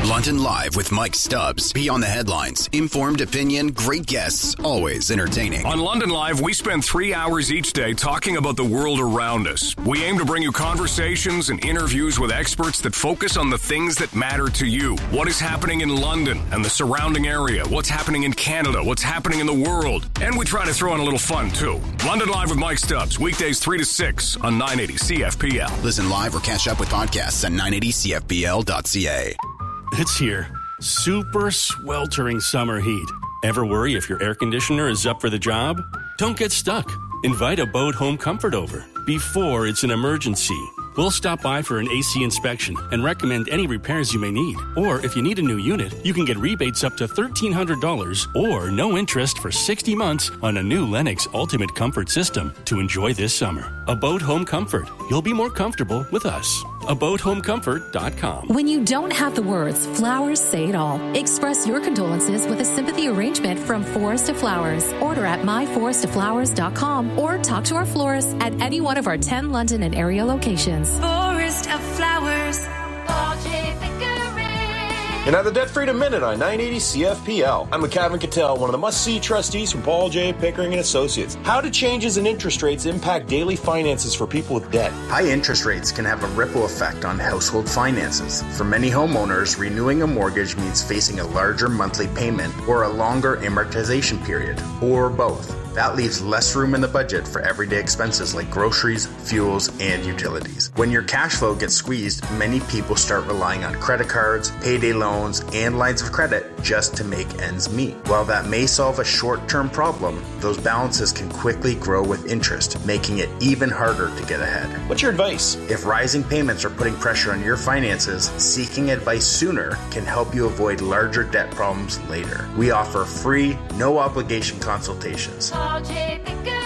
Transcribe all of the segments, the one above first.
London Live with Mike Stubbs. Beyond the headlines, informed opinion, great guests, always entertaining. On London Live, we spend 3 hours each day talking about the world around us. We aim to bring you conversations and interviews with experts that focus on the things that matter to you. What is happening in London and the surrounding area? What's happening in Canada? What's happening in the world? And we try to throw in a little fun, too. London Live with Mike Stubbs, weekdays 3 to 6 on 980 CFPL. Listen live or catch up with podcasts at 980CFPL.ca. It's here. Super sweltering summer heat. Ever worry if your air conditioner is up for the job? Don't get stuck. Invite a Boat Home Comfort over before it's an emergency. We'll stop by for an AC inspection and recommend any repairs you may need. Or if you need a new unit, you can get rebates up to $1,300 or no interest for 60 months on a new Lennox Ultimate Comfort system to enjoy this summer. A Boat Home Comfort. You'll be more comfortable with us. ABoatHomeComfort.com. When you don't have the words, flowers say it all. Express your condolences with a sympathy arrangement from Forest of Flowers. Order at myforestoflowers.com or talk to our florist at any one of our 10 London and area locations. Forest of Flowers. Paul J. Pickering. And at the Debt Freedom Minute on 980 CFPL, I'm McCavin Cattell, one of the must-see trustees from Paul J. Pickering and Associates. How do changes in interest rates impact daily finances for people with debt? High interest rates can have a ripple effect on household finances. For many homeowners, renewing a mortgage means facing a larger monthly payment or a longer amortization period, or both. That leaves less room in the budget for everyday expenses like groceries, fuels, and utilities. When your cash flow gets squeezed, many people start relying on credit cards, payday loans, and lines of credit just to make ends meet. While that may solve a short-term problem, those balances can quickly grow with interest, making it even harder to get ahead. What's your advice? If rising payments are putting pressure on your finances, seeking advice sooner can help you avoid larger debt problems later. We offer free, no-obligation consultations. Paul J.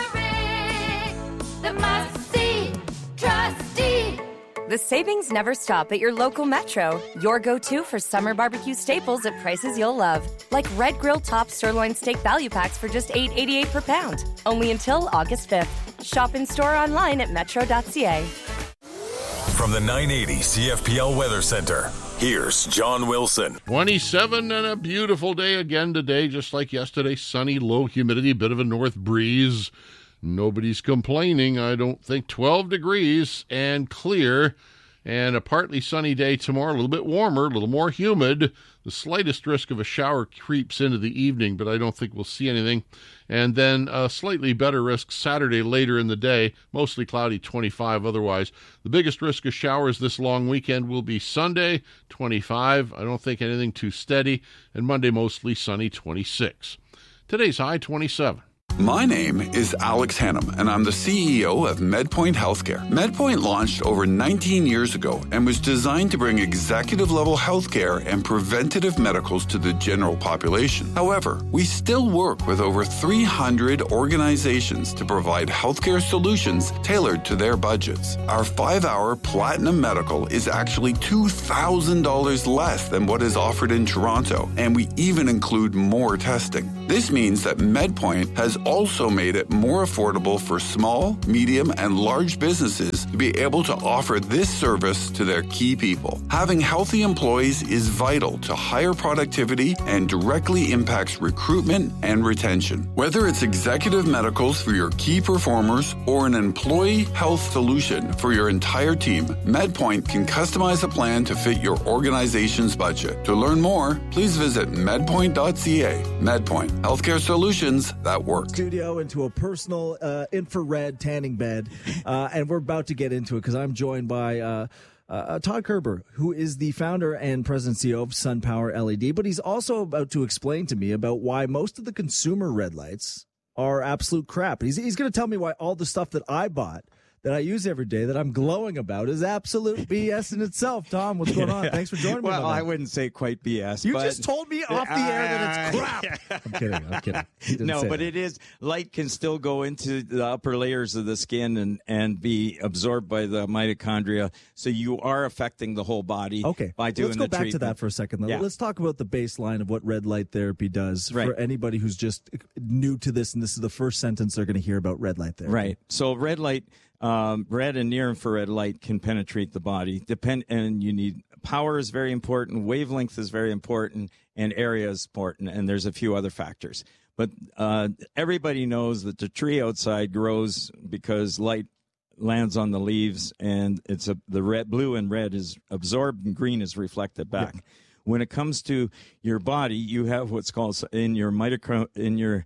Pickering, the must-see trustee. The savings never stop at your local Metro. Your go-to for summer barbecue staples at prices you'll love. Like Red Grill Top Sirloin Steak Value Packs for just $8.88 per pound. Only until August 5th. Shop in-store online at metro.ca. From the 980 CFPL Weather Center, here's John Wilson. 27 and a beautiful day again today, just like yesterday. Sunny, low humidity, a bit of a north breeze. Nobody's complaining, I don't think. 12 degrees and clear. And a partly sunny day tomorrow, a little bit warmer, a little more humid. The slightest risk of a shower creeps into the evening, but I don't think we'll see anything. And then a slightly better risk Saturday later in the day, mostly cloudy, 25 otherwise. The biggest risk of showers this long weekend will be Sunday, 25. I don't think anything too steady. And Monday, mostly sunny, 26. Today's high, 27. My name is Alex Hannum, and I'm the CEO of MedPoint Healthcare. MedPoint launched over 19 years ago and was designed to bring executive-level healthcare and preventative medicals to the general population. However, we still work with over 300 organizations to provide healthcare solutions tailored to their budgets. Our 5-hour Platinum Medical is actually $2,000 less than what is offered in Toronto, and we even include more testing. This means that MedPoint has also made it more affordable for small, medium, and large businesses to be able to offer this service to their key people. Having healthy employees is vital to higher productivity and directly impacts recruitment and retention. Whether it's executive medicals for your key performers or an employee health solution for your entire team, MedPoint can customize a plan to fit your organization's budget. To learn more, please visit medpoint.ca. MedPoint, healthcare solutions that work. Studio into a personal infrared tanning bed, and we're about to get into it because I'm joined by Todd Kerber, who is the founder and president and CEO of SunPower LED, but he's also about to explain to me about why most of the consumer red lights are absolute crap. He's going to tell me why all the stuff that I bought that I use every day that I'm glowing about is absolute BS in itself. Tom, what's going on? Thanks for joining me. Well, I wouldn't say quite BS. You just told me off the air that it's crap. I'm kidding. No, but it is. Light can still go into the upper layers of the skin and be absorbed by the mitochondria. So you are affecting the whole body by doing the treatment. Let's go back to that for a second. Yeah. Let's talk about the baseline of what red light therapy does for anybody who's just new to this, and this is the first sentence they're going to hear about red light therapy. Right. So red light... red and near infrared light can penetrate the body, and you need power is very important, wavelength is very important, and area is important, and there's a few other factors. But everybody knows that the tree outside grows because light lands on the leaves, and the red, blue and red is absorbed and green is reflected back. Yeah. When it comes to your body, you have what's called in your mitochondria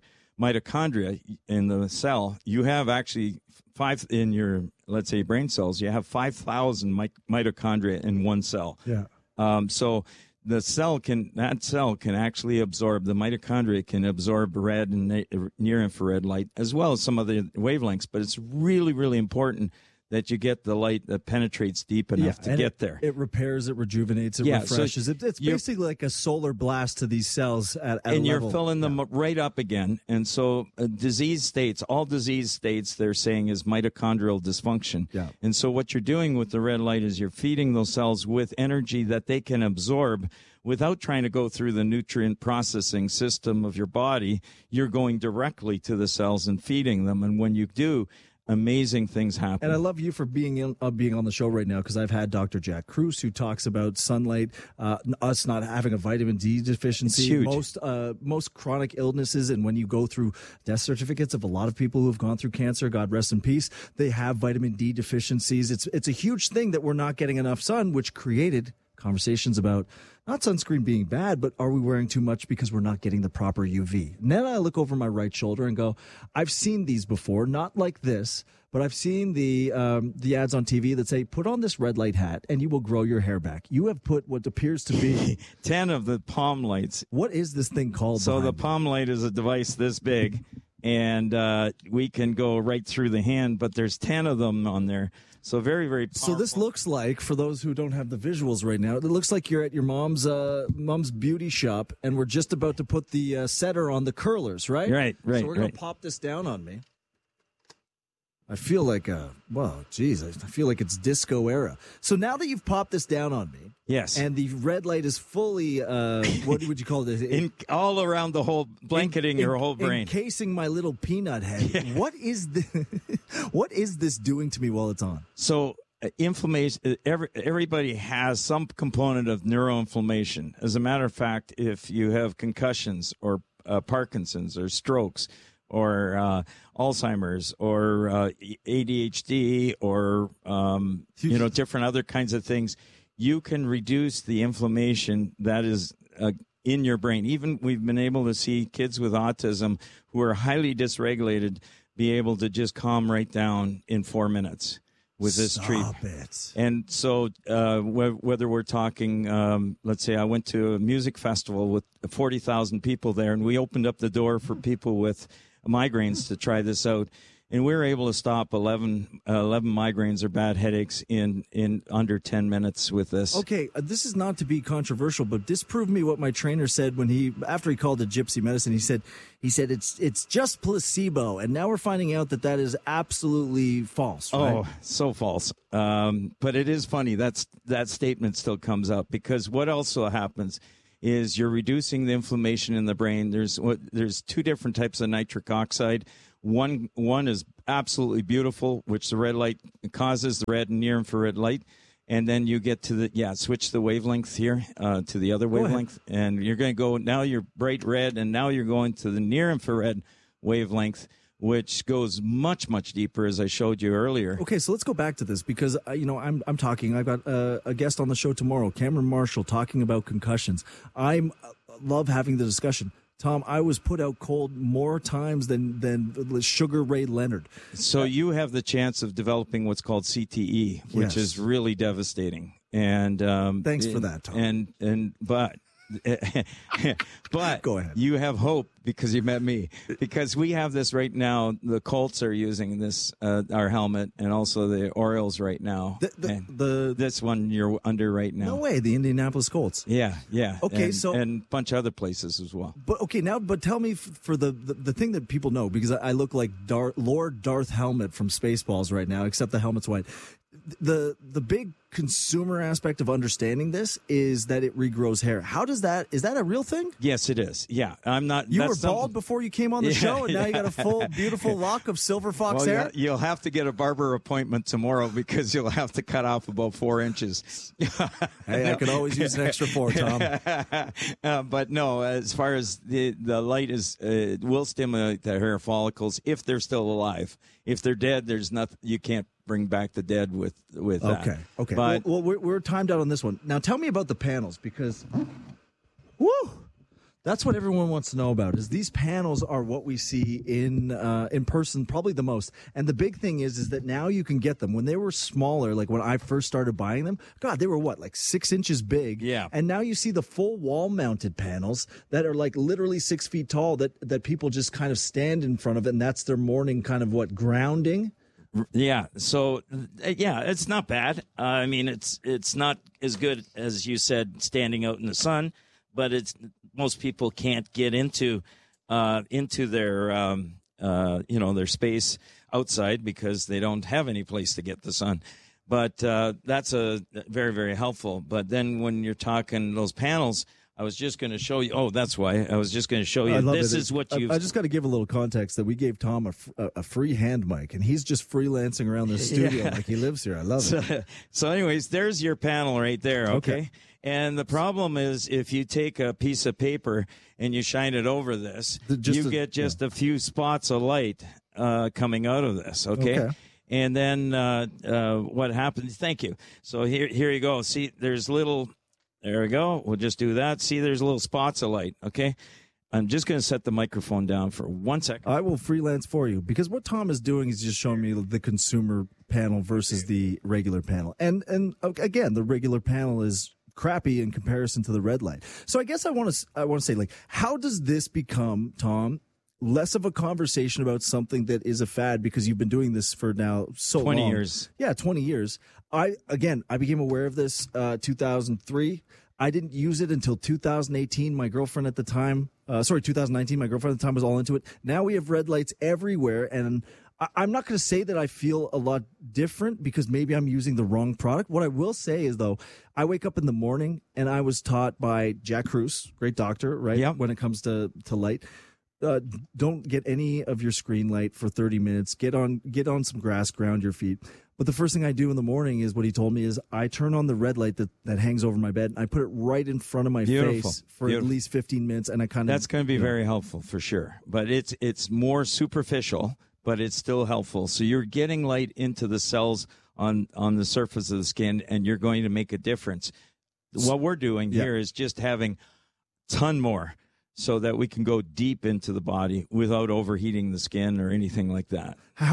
in the cell, you have actually in your, let's say, brain cells, you have 5,000 mitochondria in one cell. Yeah. So that cell can actually absorb, the mitochondria can absorb red and near infrared light as well as some of the wavelengths, but it's really, really important that you get the light that penetrates deep enough to get there. It repairs, it rejuvenates, it refreshes. So it's basically like a solar blast to these cells at a level. And you're filling them right up again. And so all disease states, they're saying is mitochondrial dysfunction. Yeah. And so what you're doing with the red light is you're feeding those cells with energy that they can absorb without trying to go through the nutrient processing system of your body. You're going directly to the cells and feeding them. And when you do, amazing things happen. And I love you for being on the show right now, because I've had Dr. Jack Kruse, who talks about sunlight, us not having a vitamin D deficiency, most chronic illnesses, and when you go through death certificates of a lot of people who have gone through cancer, God rest in peace, they have vitamin D deficiencies. It's a huge thing that we're not getting enough sun, which created conversations about not sunscreen being bad, but are we wearing too much because we're not getting the proper UV? And then I look over my right shoulder and go, I've seen these before, not like this, but I've seen the ads on TV that say, put on this red light hat and you will grow your hair back. You have put what appears to be 10 of the palm lights. What is this thing called? So the palm light is a device this big, and we can go right through the hand, but there's 10 of them on there. So very, very powerful. So this looks like, for those who don't have the visuals right now, it looks like you're at your mom's beauty shop, and we're just about to put the setter on the curlers, right? Right. So we're going to pop this down on me. I feel like, I feel like it's disco era. So now that you've popped this down on me, yes, and the red light is fully, what would you call it? All around the whole, blanketing your whole brain. Encasing my little peanut head. Yeah. What is this doing to me while it's on? So inflammation, everybody has some component of neuroinflammation. As a matter of fact, if you have concussions or Parkinson's or strokes, or Alzheimer's, or ADHD, or different other kinds of things, you can reduce the inflammation that is in your brain. Even we've been able to see kids with autism who are highly dysregulated be able to just calm right down in 4 minutes with this treatment. And so whether we're talking, let's say I went to a music festival with 40,000 people there, and we opened up the door for people with migraines to try this out, and we were able to stop 11 migraines or bad headaches in under 10 minutes with this. Okay, this is not to be controversial, but disprove me what my trainer said after he called it gypsy medicine. He said it's just placebo, and now we're finding out that is absolutely false. Right? Oh, so false. But it is funny that statement still comes up, because what also happens is you're reducing the inflammation in the brain. There's two different types of nitric oxide. One is absolutely beautiful, which the red light causes, the red and near infrared light. And then you get to switch the wavelength here to the other wavelength. And you're going to go, now you're bright red, and now you're going to the near infrared wavelength, which goes much, much deeper, as I showed you earlier. Okay, so let's go back to this, because I'm talking. I've got a guest on the show tomorrow, Cameron Marshall, talking about concussions. I love having the discussion. Tom, I was put out cold more times than Sugar Ray Leonard. So you have the chance of developing what's called CTE, which is really devastating. And thanks for that, Tom. But go ahead. You have hope because you met me. Because we have this right now. The Colts are using this our helmet, and also the Orioles right now. This one you're under right now. No way, the Indianapolis Colts. Yeah. Okay, and a bunch of other places as well. But tell me for the thing that people know, because I look like Lord Darth Helmet from Spaceballs right now, except the helmet's white. the big consumer aspect of understanding this is that it regrows hair. Is that a real thing? Yes, it is. Yeah, I'm not. You were bald before you came on the show, and now you got a full, beautiful lock of silver fox hair. You'll have to get a barber appointment tomorrow because you'll have to cut off about 4 inches. Hey, I could always use an extra 4, Tom. But no, as far as the light will stimulate the hair follicles if they're still alive. If they're dead, there's nothing. You can't bring back the dead with that. Okay. But well, we're timed out on this one. Now, tell me about the panels because, woo, that's what everyone wants to know about. Is these panels are what we see in person probably the most. And the big thing is that now you can get them. When they were smaller, like when I first started buying them, God, they were what, like 6 inches big. Yeah. And now you see the full wall mounted panels that are like literally 6 feet tall that people just kind of stand in front of, and that's their morning kind of grounding. Yeah. So, it's not bad. I mean, it's not as good as you said, standing out in the sun, but most people can't get into their their space outside because they don't have any place to get the sun. But that's a very, very helpful. But then when you're talking those panels, I was just going to show you. Oh, that's why. I was just going to show you. This is what you. I just got to give a little context that we gave Tom a free hand mic, and he's just freelancing around the studio like he lives here. I love it. So, anyways, there's your panel right there. Okay. And the problem is if you take a piece of paper and you shine it over this, you get a few spots of light coming out of this. Okay. And then what happens? Thank you. So here you go. See, there's little. There we go. We'll just do that. See, there's little spots of light, okay? I'm just going to set the microphone down for 1 second. I will freelance for you because what Tom is doing is just showing me the consumer panel versus the regular panel. And again, the regular panel is crappy in comparison to the red light. So I guess I want to say, like, how does this become, Tom, less of a conversation about something that is a fad because you've been doing this for now so 20 long. years. Yeah, 20 years. I became aware of this 2003. I didn't use it until 2018. My girlfriend at the time, 2019, my girlfriend at the time was all into it. Now we have red lights everywhere, and I'm not going to say that I feel a lot different because maybe I'm using the wrong product. What I will say is, though, I wake up in the morning and I was taught by Jack Kruse, great doctor, right? Yep. When it comes to light. Don't get any of your screen light for 30 minutes. Get on some grass, ground your feet. But the first thing I do in the morning is what he told me is I turn on the red light that hangs over my bed and I put it right in front of my face for at least 15 minutes. And I that's going to be very helpful for sure. But it's more superficial, but it's still helpful. So you're getting light into the cells on the surface of the skin, and you're going to make a difference. What we're doing here is just having a ton more, so that we can go deep into the body without overheating the skin or anything like that.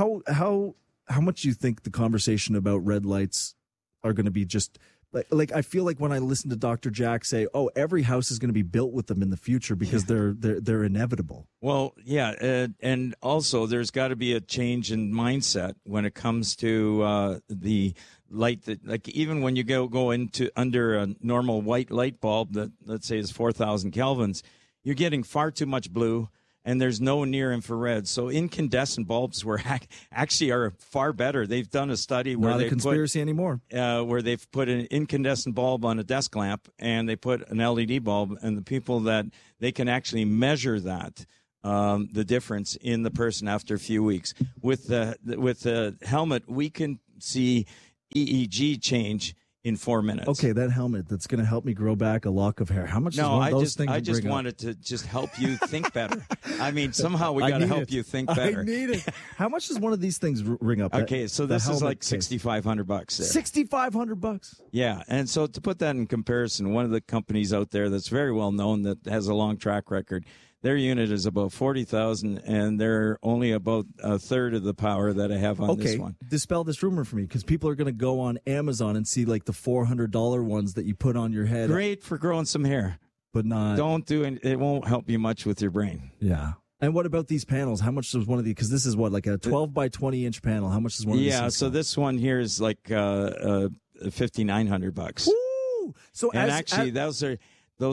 How much do you think the conversation about red lights are going to be just like I feel like when I listen to Dr. Jack say, "Oh, every house is going to be built with them in the future because they're inevitable." Well, yeah, and also there's got to be a change in mindset when it comes to the light that, like, even when you go into under a normal white light bulb that, let's say, is 4,000 kelvins. You're getting far too much blue, and there's no near infrared. So incandescent bulbs actually are far better. They've done a study where not a conspiracy anymore, where they've put an incandescent bulb on a desk lamp, and they put an LED bulb, and the people that they can actually measure that the difference in the person after a few weeks. With the helmet, we can see EEG change in 4 minutes. Okay, that helmet that's going to help me grow back a lock of hair. How much? No, I just wanted to just help you think better. I mean, somehow we got to help you think better. I need it. How much does one of these things ring up? Okay, so this is like $6,500. $6,500. Yeah, and so to put that in comparison, one of the companies out there that's very well known that has a long track record, their unit is about $40,000, and they're only about a third of the power that I have on this one. Dispel this rumor for me, because people are going to go on Amazon and see like the $400 ones that you put on your head. Great for growing some hair, but not. Don't do it. It won't help you much with your brain. Yeah. And what about these panels? How much does one of these? Because this is what, like a 12 by 20 inch panel. How much does one of these? Yeah. So this one here is like $5,900. Woo! So and actually, those are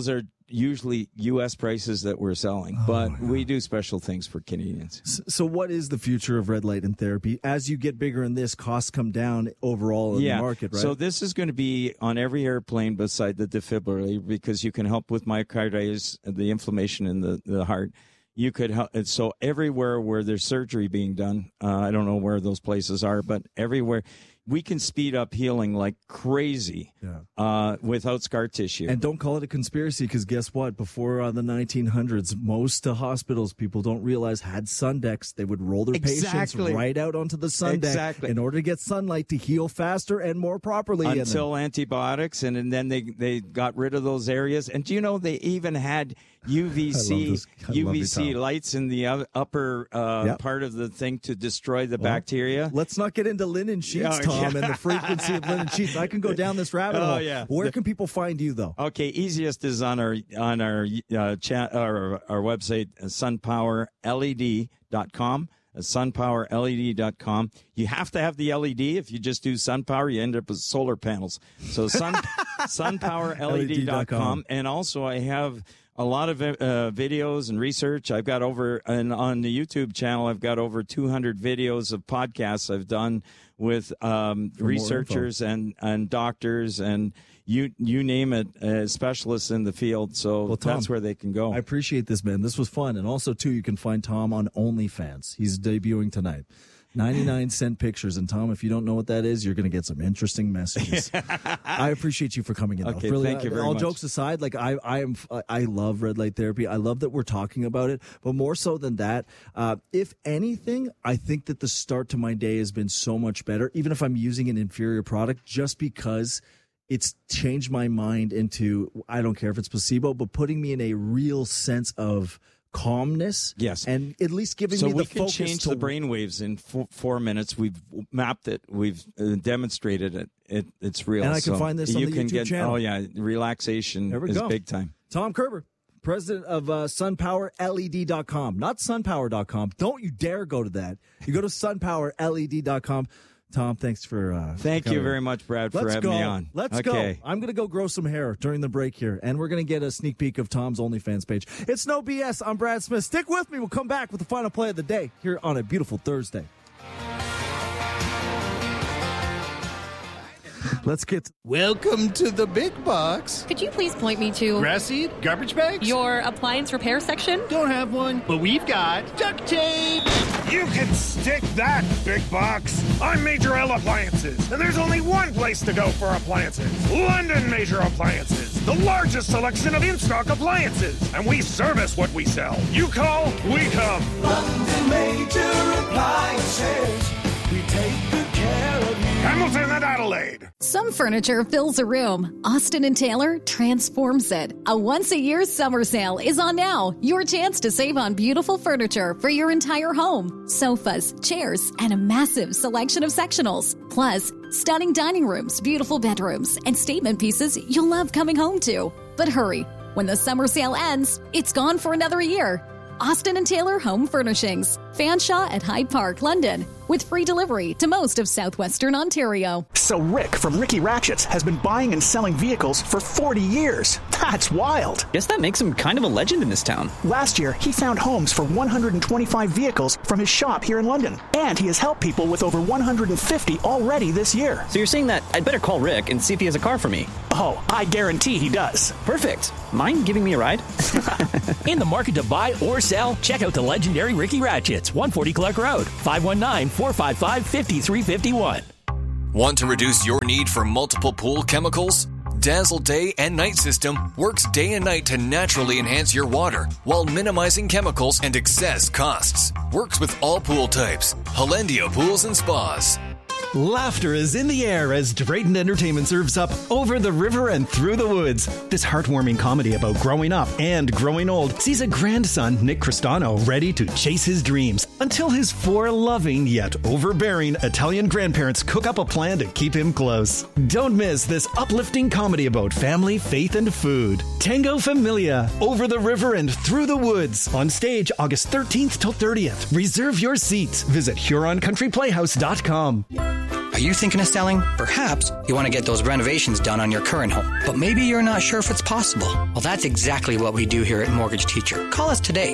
usually U.S. prices that we're selling, but we do special things for Canadians. So what is the future of red light and therapy? As you get bigger in this, costs come down overall in the market, right? So this is going to be on every airplane beside the defibrillator because you can help with myocarditis, the inflammation in the heart. You could help. So everywhere where there's surgery being done, I don't know where those places are, but everywhere, we can speed up healing like crazy without scar tissue. And don't call it a conspiracy, because guess what? Before the 1900s, most hospitals, people don't realize, had sun decks. They would roll their patients right out onto the sun deck in order to get sunlight to heal faster and more properly. Until antibiotics, and then they got rid of those areas. And do you know they even had UVC lights in the upper part of the thing to destroy the bacteria? Let's not get into linen sheets, Tom, and the frequency of linen sheets. I can go down this rabbit hole. Yeah. Where can people find you, though? Okay, easiest is on our website, sunpowerled.com. sunpowerled.com. You have to have the LED. If you just do SunPower, you end up with solar panels. So sunpowerled.com. And also I have a lot of videos and research. I've got and on the YouTube channel, I've got over 200 videos of podcasts I've done with researchers and doctors and you name it, specialists in the field. So Tom, that's where they can go. I appreciate this, man. This was fun. And also, too, you can find Tom on OnlyFans. He's debuting tonight. 99-cent pictures. And Tom, if you don't know what that is, you're going to get some interesting messages. I appreciate you for coming in. Okay, really, thank you very much. All jokes aside, like I love red light therapy. I love that we're talking about it. But more so than that, if anything, I think that the start to my day has been so much better, even if I'm using an inferior product, just because it's changed my mind into, I don't care if it's placebo, but putting me in a real sense of calmness. Yes. And at least giving me the focus. So we can change the brainwaves in 4 minutes. We've mapped it. We've demonstrated it. It's real. And I can find this on the YouTube channel. Oh, yeah. Relaxation is big time. Tom Kerber, president of sunpowerled.com. Not sunpower.com. Don't you dare go to that. You go to sunpowerled.com. Tom, thanks for Thank you very much, Brad, for having me on. Let's go. I'm going to go grow some hair during the break here, and we're going to get a sneak peek of Tom's OnlyFans page. It's No BS. I'm Brad Smith. Stick with me. We'll come back with the final play of the day here on a beautiful Thursday. Let's get... Welcome to the big box. Could you please point me to... Grass seed? Garbage bags? Your appliance repair section? Don't have one, but we've got duct tape. You can stick that, big box. I'm Major L Appliances, and there's only one place to go for appliances. London Major Appliances, the largest selection of in-stock appliances. And we service what we sell. You call, we come. London Major Appliances. We take good care of you. Hamilton and Adelaide. Some furniture fills a room. Austin & Taylor transforms it. A once-a-year summer sale is on now. Your chance to save on beautiful furniture for your entire home. Sofas, chairs, and a massive selection of sectionals. Plus, stunning dining rooms, beautiful bedrooms, and statement pieces you'll love coming home to. But hurry. When the summer sale ends, it's gone for another year. Austin & Taylor Home Furnishings. Fanshawe at Hyde Park, London. With free delivery to most of southwestern Ontario. So Rick from Ricky Ratchets has been buying and selling vehicles for 40 years. That's wild. Guess that makes him kind of a legend in this town. Last year, he found homes for 125 vehicles from his shop here in London. And he has helped people with over 150 already this year. So you're saying that I'd better call Rick and see if he has a car for me? Oh, I guarantee he does. Perfect. Mind giving me a ride? In the market to buy or sell, check out the legendary Ricky Ratchets, 140 Clark Road, 519-455-5351. Want to reduce your need for multiple pool chemicals? Dazzle Day and Night System works day and night to naturally enhance your water while minimizing chemicals and excess costs. Works with all pool types. Hollandia Pools and Spas. Laughter is in the air as Drayton Entertainment serves up Over the River and Through the Woods. This heartwarming comedy about growing up and growing old sees a grandson, Nick Cristano, ready to chase his dreams until his 4 loving yet overbearing Italian grandparents cook up a plan to keep him close. Don't miss this uplifting comedy about family, faith, and food. Tango Familia, Over the River and Through the Woods. On stage August 13th till 30th. Reserve your seats. Visit HuronCountryPlayhouse.com. Are you thinking of selling? Perhaps you want to get those renovations done on your current home, but maybe you're not sure if it's possible. Well, that's exactly what we do here at Mortgage Teacher. Call us today,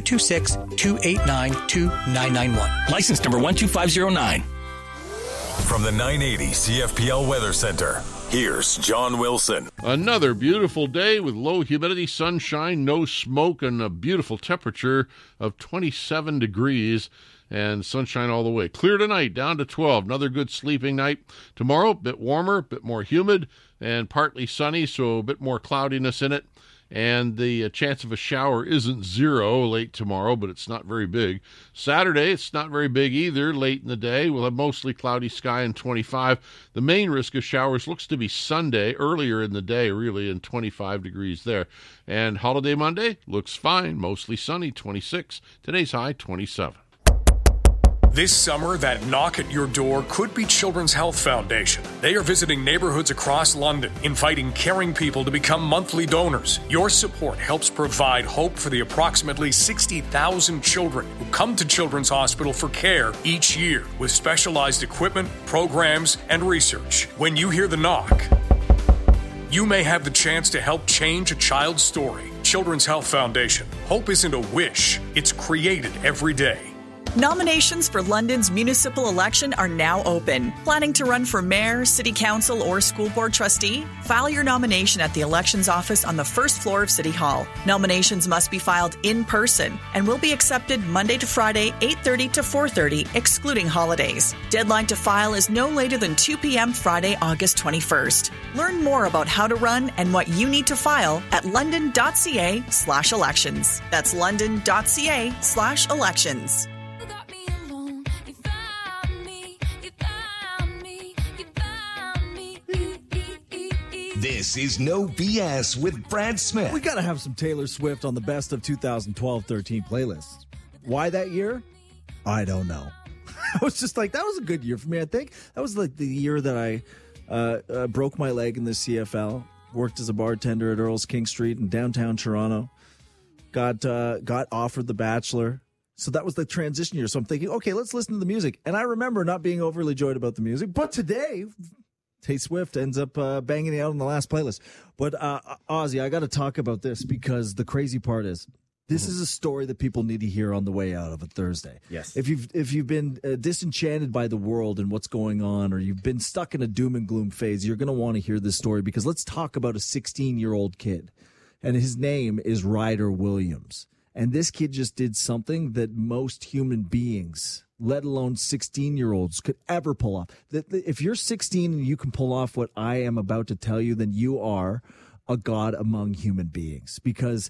226-289-2991. License number 12509. From the 980 CFPL Weather Center, here's John Wilson. Another beautiful day with low humidity, sunshine, no smoke, and a beautiful temperature of 27 degrees. And sunshine all the way. Clear tonight, down to 12. Another good sleeping night. Tomorrow, a bit warmer, a bit more humid, and partly sunny, so a bit more cloudiness in it. And the chance of a shower isn't 0 late tomorrow, but it's not very big. Saturday, it's not very big either late in the day. We'll have mostly cloudy sky and 25. The main risk of showers looks to be Sunday, earlier in the day, really, and 25 degrees there. And holiday Monday looks fine, mostly sunny, 26. Today's high, 27. This summer, that knock at your door could be Children's Health Foundation. They are visiting neighborhoods across London, inviting caring people to become monthly donors. Your support helps provide hope for the approximately 60,000 children who come to Children's Hospital for care each year, with specialized equipment, programs, and research. When you hear the knock, you may have the chance to help change a child's story. Children's Health Foundation. Hope isn't a wish, it's created every day. Nominations for London's municipal election are now open. Planning to run for mayor, city council, or school board trustee? File your nomination at the elections office on the first floor of City Hall. Nominations must be filed in person and will be accepted Monday to Friday, 8:30 to 4:30, excluding holidays. Deadline to file is no later than 2 p.m. Friday, August 21st. Learn more about how to run and what you need to file at london.ca/elections. That's london.ca/elections. This is No BS with Brad Smith. We got to have some Taylor Swift on the best of 2012-13 playlists. Why that year? I don't know. I was just like, that was a good year for me, I think. That was like the year that I broke my leg in the CFL, worked as a bartender at Earl's King Street in downtown Toronto, got offered The Bachelor. So that was the transition year. So I'm thinking, okay, let's listen to the music. And I remember not being overly joyed about the music. But today, Tay Swift ends up banging it out in the last playlist. But Ozzy, I got to talk about this because the crazy part is this is a story that people need to hear on the way out of a Thursday. Yes. If you've been disenchanted by the world and what's going on, or you've been stuck in a doom and gloom phase, you're going to want to hear this story because let's talk about a 16-year-old kid. And his name is Ryder Williams. And this kid just did something that most human beings, let alone 16-year-olds, could ever pull off. If you're 16 and you can pull off what I am about to tell you, then you are a god among human beings. Because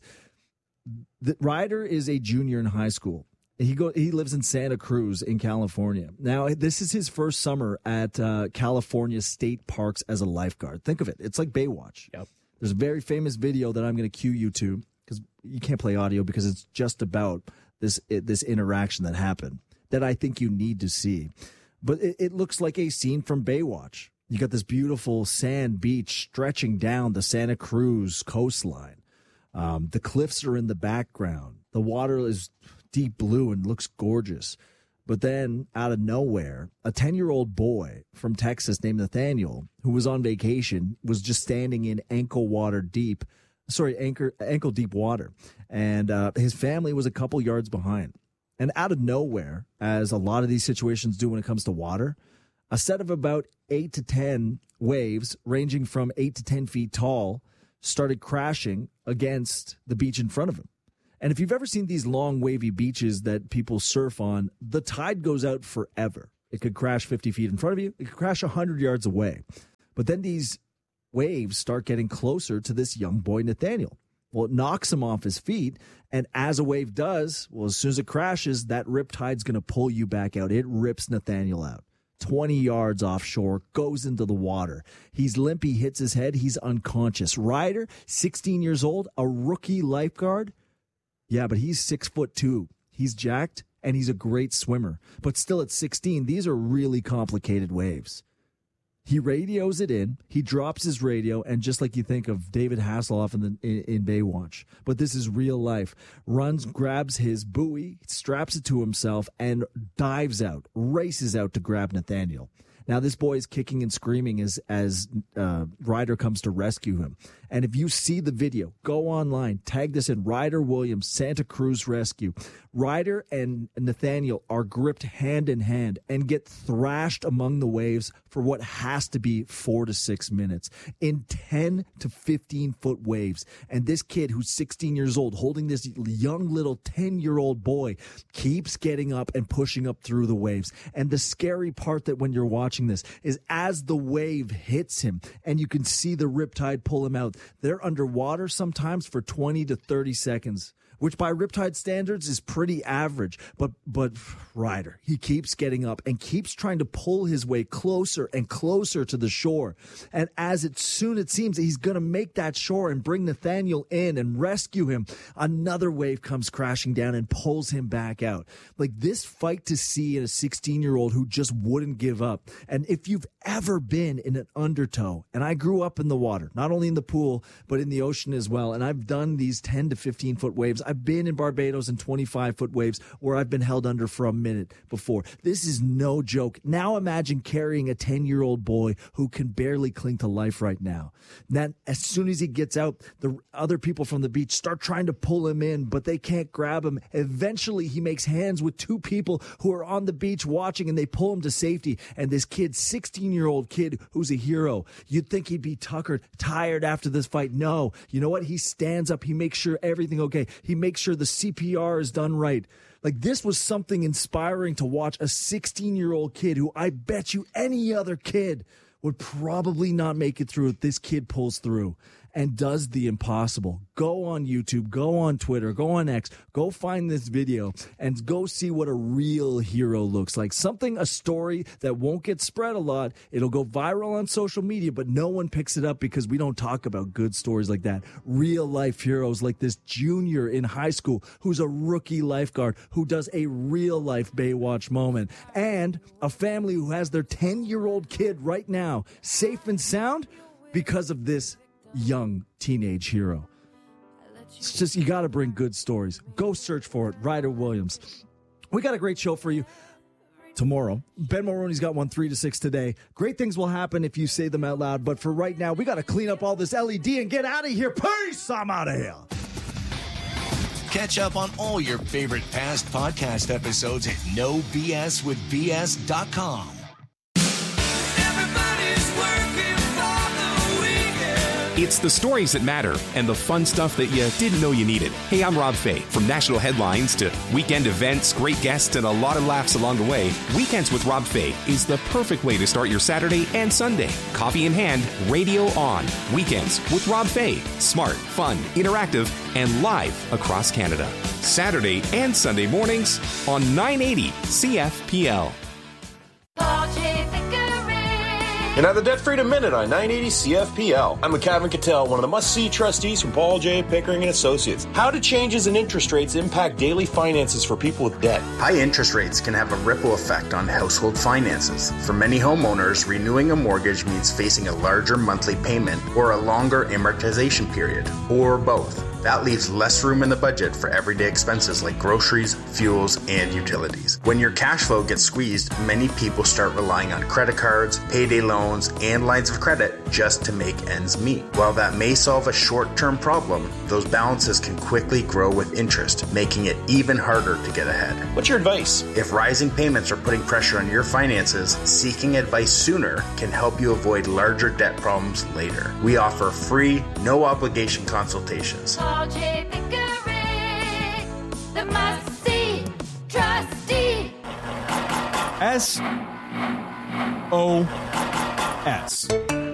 Ryder is a junior in high school. He lives in Santa Cruz in California. Now, this is his first summer at California state parks as a lifeguard. Think of it. It's like Baywatch. Yep. There's a very famous video that I'm going to cue you to, because you can't play audio because it's just about this interaction that happened that I think you need to see. But it looks like a scene from Baywatch. You got this beautiful sand beach stretching down the Santa Cruz coastline. The cliffs are in the background. The water is deep blue and looks gorgeous. But then, out of nowhere, a 10-year-old boy from Texas named Nathaniel, who was on vacation, was just standing in ankle deep water. And his family was a couple yards behind. And out of nowhere, as a lot of these situations do when it comes to water, a set of about 8 to 10 waves, ranging from 8 to 10 feet tall, started crashing against the beach in front of him. And if you've ever seen these long, wavy beaches that people surf on, the tide goes out forever. It could crash 50 feet in front of you. It could crash 100 yards away. But then these waves start getting closer to this young boy, Nathaniel. Well, it knocks him off his feet. And as a wave does, well, as soon as it crashes, that rip tide's going to pull you back out. It rips Nathaniel out. 20 yards offshore, goes into the water. He's limp. He hits his head. He's unconscious. Ryder, 16 years old, a rookie lifeguard. Yeah, but he's 6'2". He's jacked, and he's a great swimmer. But still at 16, these are really complicated waves. He radios it in. He drops his radio, and just like you think of David Hasselhoff in Baywatch, but this is real life, runs, grabs his buoy, straps it to himself, and dives out, races out to grab Nathaniel. Now this boy is kicking and screaming as Ryder comes to rescue him. And if you see the video, go online, tag this in Ryder Williams, Santa Cruz Rescue. Ryder and Nathaniel are gripped hand in hand and get thrashed among the waves for what has to be 4 to 6 minutes in 10 to 15-foot waves. And this kid who's 16 years old, holding this young little 10-year-old boy, keeps getting up and pushing up through the waves. And the scary part that when you're watching this is as the wave hits him and you can see the riptide pull him out, they're underwater sometimes for 20 to 30 seconds. Which by riptide standards is pretty average. But Ryder, he keeps getting up and keeps trying to pull his way closer and closer to the shore. And as it seems that he's going to make that shore and bring Nathaniel in and rescue him, another wave comes crashing down and pulls him back out. Like this fight to sea in a 16-year-old who just wouldn't give up. And if you've ever been in an undertow, and I grew up in the water, not only in the pool, but in the ocean as well, and I've done these 10 to 15-foot waves. I've been in Barbados in 25-foot waves where I've been held under for a minute before. This is no joke. Now imagine carrying a 10-year-old boy who can barely cling to life right now. Then as soon as he gets out, the other people from the beach start trying to pull him in, but they can't grab him. Eventually, he makes hands with two people who are on the beach watching, and they pull him to safety. And this kid, 16-year-old kid who's a hero, you'd think he'd be tuckered, tired after this fight. No. You know what? He stands up. He makes sure everything okay. He makes sure the CPR is done right. Like this was something inspiring to watch. A 16-year-old kid who I bet you any other kid would probably not make it through it. This kid pulls through and does the impossible. Go on YouTube, go on Twitter, go on X, go find this video and go see what a real hero looks like. A story that won't get spread a lot. It'll go viral on social media, but no one picks it up because we don't talk about good stories like that. Real life heroes like this junior in high school who's a rookie lifeguard who does a real life Baywatch moment, and a family who has their 10-year-old kid right now safe and sound because of this young teenage hero. It's just, you got to bring good stories. Go search for it. Ryder Williams. We got a great show for you tomorrow. Ben Mulroney's got one 3 to 6 today. Great things will happen if you say them out loud, but for right now, we got to clean up all this LED and get out of here. Peace! I'm out of here. Catch up on all your favorite past podcast episodes at NoBSWithBS.com. It's the stories that matter and the fun stuff that you didn't know you needed. Hey, I'm Rob Fay. From national headlines to weekend events, great guests, and a lot of laughs along the way, Weekends with Rob Fay is the perfect way to start your Saturday and Sunday. Coffee in hand, radio on. Weekends with Rob Fay. Smart, fun, interactive, and live across Canada. Saturday and Sunday mornings on 980 CFPL. And at the Debt Freedom Minute on 980 CFPL, I'm McCavin Cattell, one of the must-see trustees from Paul J. Pickering & Associates. How do changes in interest rates impact daily finances for people with debt? High interest rates can have a ripple effect on household finances. For many homeowners, renewing a mortgage means facing a larger monthly payment or a longer amortization period, or both. That leaves less room in the budget for everyday expenses like groceries, fuels, and utilities. When your cash flow gets squeezed, many people start relying on credit cards, payday loans, and lines of credit just to make ends meet. While that may solve a short-term problem, those balances can quickly grow with interest, making it even harder to get ahead. What's your advice? If rising payments are putting pressure on your finances, seeking advice sooner can help you avoid larger debt problems later. We offer free, no-obligation consultations. Paul J. Pickering, the must-see trustee. SOS.